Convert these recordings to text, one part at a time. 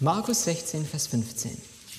Markus 16, Vers 15.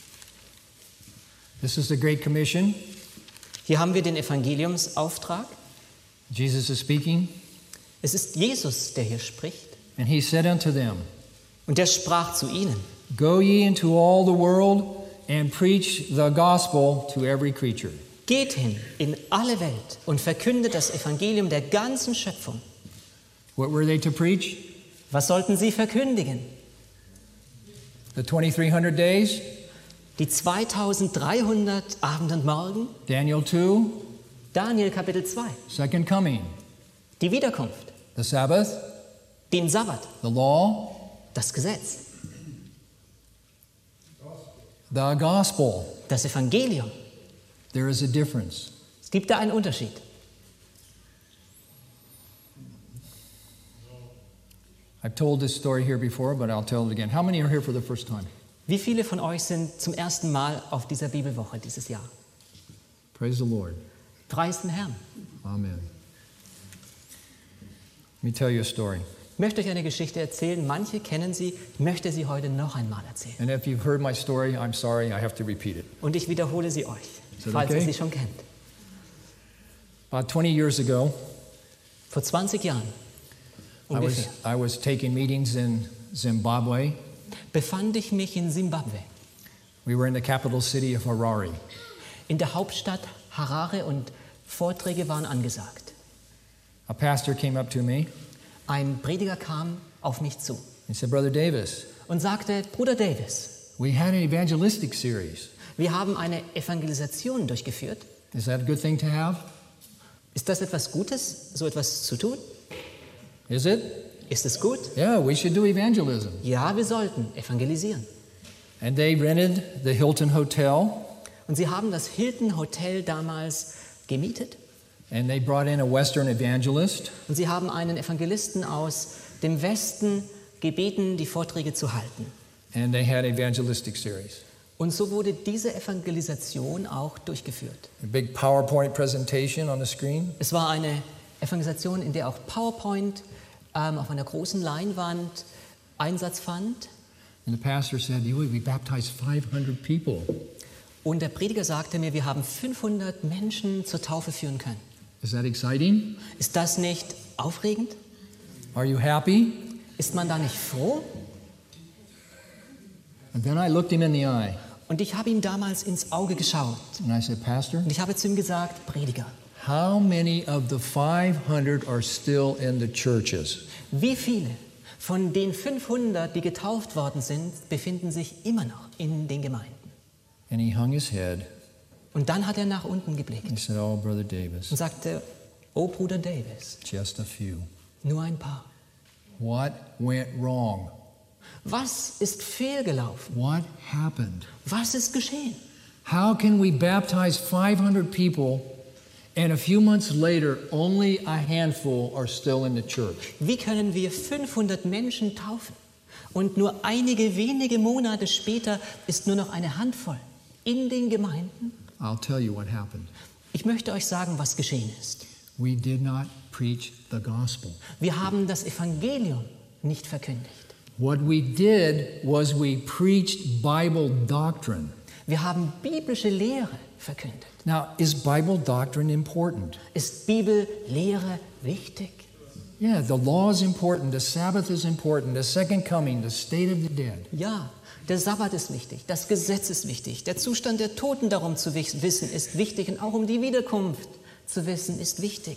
This is the Great Commission. Hier haben wir den Evangeliumsauftrag. Jesus is speaking, Es ist Jesus, der hier spricht. and he said unto them, Und der sprach zu ihnen: Go ye into all the world and preach the gospel to every creature. Geht hin in alle Welt und verkündet das Evangelium der ganzen Schöpfung. What were they to preach? Was sollten sie verkündigen? The 2300 days, Die 2300 Abend und Morgen? Daniel 2, Daniel Kapitel 2. second coming, Die Wiederkunft. the Sabbath, Den Sabbat. the law, Das Gesetz. the gospel. Das Evangelium. There is a difference. Es gibt da einen Unterschied. I've told this story here before, but I'll tell it again. How many are here for the first time? Wie viele von euch sind zum ersten Mal auf dieser Bibelwoche dieses Jahr? Praise the Lord. Preis den Herrn. Amen. Let me tell you a story. Ich möchte euch eine Geschichte erzählen. Manche kennen sie. Ich möchte sie heute noch einmal erzählen. And if you've heard my story, I'm sorry, I have to repeat it. Und ich wiederhole sie euch, Is that falls ihr okay? sie schon kennt. About 20 years ago, Vor 20 Jahren ungefähr I was taking meetings in Zimbabwe. befand ich mich in Simbabwe, We were in the capital city of Harare. in der Hauptstadt Harare, und Vorträge waren angesagt. A pastor came up to me Ein Prediger kam auf mich zu and said, Brother Davis, und sagte: Bruder Davis, we had an evangelistic series. wir haben eine Evangelisation durchgeführt. Is that a good thing to have? Ist das etwas Gutes, so etwas zu tun? Is it? Ist es gut? Yeah, we should do evangelism. Ja, wir sollten evangelisieren. And they rented the Hilton Hotel, Und sie haben das Hilton Hotel damals gemietet. and they brought in a Western evangelist. Und sie haben einen Evangelisten aus dem Westen gebeten, die Vorträge zu halten. And they had evangelistic series. Und so wurde diese Evangelisation auch durchgeführt. A big PowerPoint presentation on the screen. Es war eine Evangelisation, in der auch PowerPoint auf einer großen Leinwand Einsatz fand. And the pastor said, we baptized 500 people. Und der Prediger sagte mir, wir haben 500 Menschen zur Taufe führen können. Is that exciting? Ist das nicht aufregend? Are you happy? Ist man da nicht froh? And then I looked him in the eye Und ich habe ihm damals ins Auge geschaut. and I said, Pastor, Und ich habe zu ihm gesagt: Prediger, how many of the 500 are still in the churches? wie viele von den 500, die getauft worden sind, befinden sich immer noch in den Gemeinden? And he hung his head. Und dann hat er nach unten geblickt He said, oh, Brother Davis, und sagte: Oh Bruder Davis, just a few. nur ein paar. What went wrong? Was ist fehlgelaufen? What happened? Was ist geschehen? How can we baptize 500 people and a few months later only a handful are still in the church? Wie können wir 500 Menschen taufen und nur einige wenige Monate später ist nur noch eine Handvoll in den Gemeinden? I'll tell you what happened. Ich möchte euch sagen, was geschehen ist. We did not preach the gospel. Wir haben das Evangelium nicht verkündigt. What we did was we preached Bible doctrine. Wir haben biblische Lehre verkündet. Now, is Bible doctrine important? Ist Bibellehre wichtig? Yeah, the law is important, the Sabbath is important, the second coming, the state of the dead. Ja, der Sabbat ist wichtig, das Gesetz ist wichtig, der Zustand der Toten darum zu wissen ist wichtig, und auch um die Wiederkunft zu wissen ist wichtig.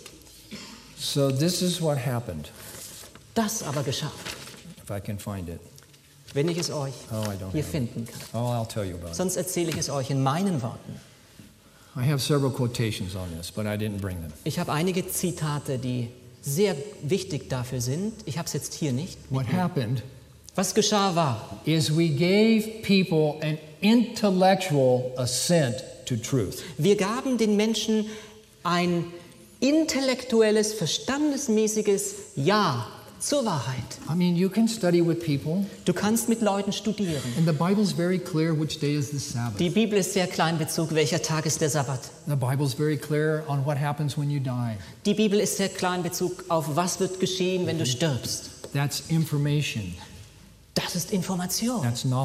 So this is what happened, Das aber geschah, if I can find it. wenn ich es euch Oh, I don't hier have it. finden kann. Oh, I'll tell you about it. Sonst erzähle ich es euch in meinen Worten. I have several quotations on this, but I didn't bring them. Ich habe einige Zitate, die sehr wichtig dafür sind. Ich habe es jetzt hier nicht. What happened Was geschah war, is we gave people an intellectual assent to truth. wir gaben den Menschen ein intellektuelles, verstandesmäßiges Ja zur Wahrheit. I mean, you can study with people, Du kannst mit Leuten studieren. and the Bible's very clear which day is the Sabbath. Die Bibel ist sehr klar in Bezug, welcher Tag ist der Sabbat. The Bible's very clear on what happens when you die. Die Bibel ist sehr klar in Bezug auf, was wird geschehen, wenn du stirbst. That's information. Das ist Information. That's knowledge.